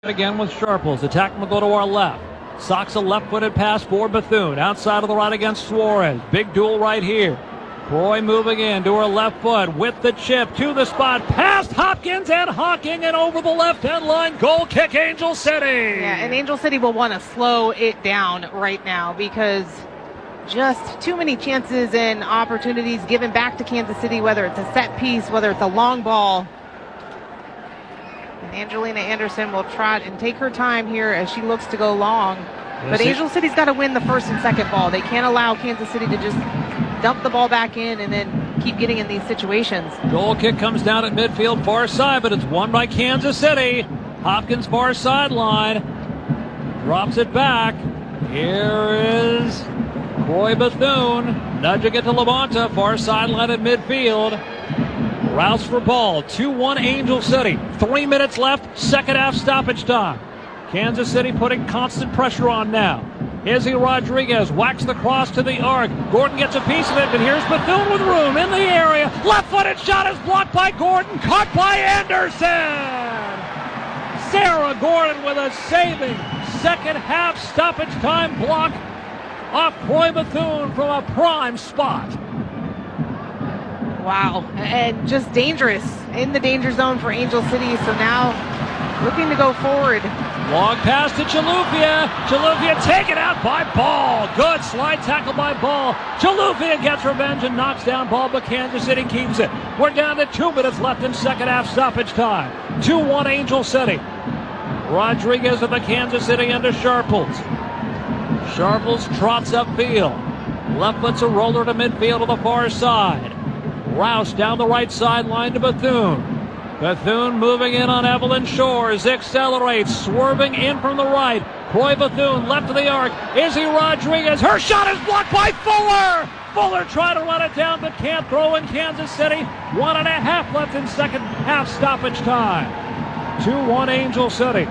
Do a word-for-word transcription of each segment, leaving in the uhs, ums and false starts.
Again with Sharples. Attack will go to our left. Sox a left-footed pass for Bethune. Outside of the right against Suarez. Big duel right here. Croy moving in to her left foot with the chip to the spot. Past Hopkins and Hawking and over the left-hand line. Goal kick Angel City. Yeah, and Angel City will want to slow it down right now because just too many chances and opportunities given back to Kansas City, whether it's a set piece, whether it's a long ball. And Angelina Anderson will trot and take her time here as she looks to go long. Yes, but Angel City's got to win the first and second ball. They can't allow Kansas City to just dump the ball back in and then keep getting in these situations. Goal kick comes down at midfield far side, but it's won by Kansas City. Hopkins far sideline. Drops it back. Here is Croy Bethune. Nudging it to Labonta. Far sideline at midfield. Rouse for ball. two one Angel City. Three minutes left. Second half stoppage time. Kansas City putting constant pressure on now. Izzy Rodriguez whacks the cross to the arc. Gordon gets a piece of it, but here's Bethune with room in the area. Left-footed shot is blocked by Gordon. Caught by Anderson. Sarah Gordon with a saving second half stoppage time block off Croy Bethune from a prime spot. Wow, and just dangerous in the danger zone for Angel City. So now looking to go forward. Long pass to Chalufia. Chalufia taken out by Ball. Good slide tackle by Ball. Chalufia gets revenge and knocks down Ball, but Kansas City keeps it. We're down to two minutes left in second half stoppage time. two one Angel City. Rodriguez of the Kansas City into Sharples. Sharples trots upfield. Left foot's a roller to midfield to the far side. Rouse down the right sideline to Bethune. Bethune moving in on Evelyn Shores. Accelerates, swerving in from the right. Croy Bethune left to the arc. Izzy Rodriguez. Her shot is blocked by Fuller. Fuller tried to run it down but can't throw in Kansas City. One and a half left in second half stoppage time. two one Angel City.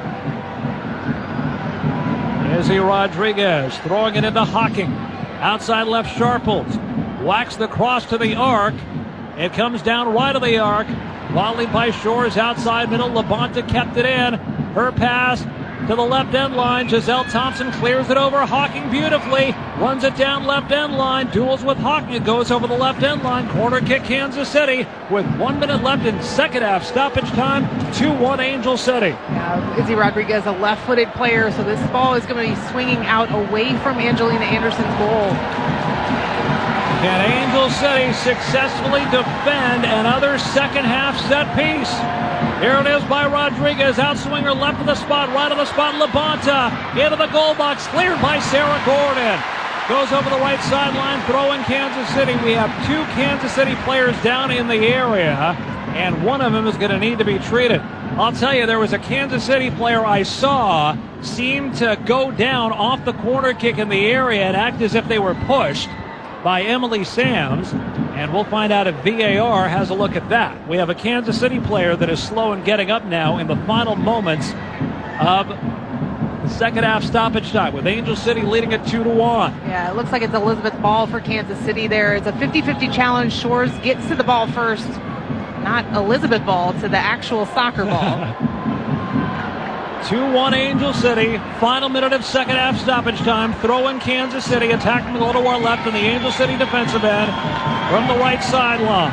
Izzy Rodriguez throwing it into Hawking. Outside left Sharples. Whacks the cross to the arc. It comes down right of the arc. Volleyed by Shores outside middle. Labonta kept it in. Her pass to the left end line. Giselle Thompson clears it over Hawking beautifully. Runs it down left end line. Duels with Hawking. It goes over the left end line. Corner kick Kansas City with one minute left in second half stoppage time. two one Angel City. Yeah, Izzy Rodriguez, a left-footed player, so this ball is going to be swinging out away from Angelina Anderson's goal. Can Angel City successfully defend another second half set piece? Here it is by Rodriguez. Outswinger left of the spot, right of the spot. Labonta into the goal box. Cleared by Sarah Gordon. Goes over the right sideline. Throw in Kansas City. We have two Kansas City players down in the area, and one of them is going to need to be treated. I'll tell you, there was a Kansas City player I saw seem to go down off the corner kick in the area and act as if they were pushed by Emily Sams, and we'll find out if V A R has a look at that. We have a Kansas City player that is slow in getting up now in the final moments of the second half stoppage time, with Angel City leading it two to one. Yeah, it looks like it's Elizabeth Ball for Kansas City there. It's a fifty-fifty challenge. Shores gets to the ball first, not Elizabeth Ball, to the actual soccer ball. two one Angel City. Final minute of second half stoppage time. Throw in Kansas City. Attacking the little to our left in the Angel City defensive end from the right sideline.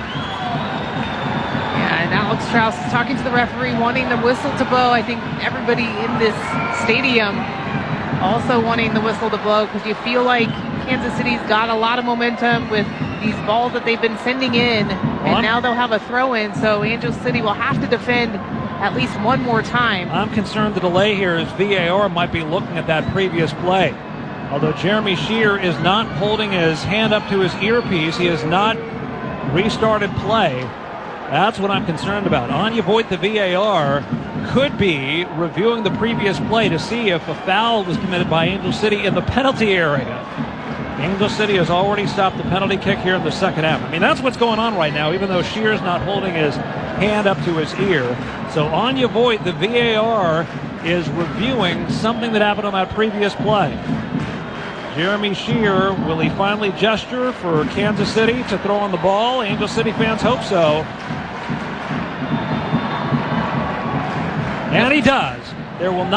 Yeah, and Alex Strauss is talking to the referee, wanting the whistle to blow. I think everybody in this stadium also wanting the whistle to blow, because you feel like Kansas City's got a lot of momentum with these balls that they've been sending in, and well, now they'll have a throw-in, so Angel City will have to defend at least one more time. I'm concerned the delay here is V A R might be looking at that previous play. Although Jeremy Shear is not holding his hand up to his earpiece, he has not restarted play. That's what I'm concerned about. Anya Voigt, the V A R, could be reviewing the previous play to see if a foul was committed by Angel City in the penalty area. Angel City has already stopped the penalty kick here in the second half. I mean, that's what's going on right now, even though Shear's not holding his hand up to his ear. So Anya Voigt, the V A R, is reviewing something that happened on that previous play. Jeremy Shear, will he finally gesture for Kansas City to throw on the ball? Angel City fans hope so. And he does. There will not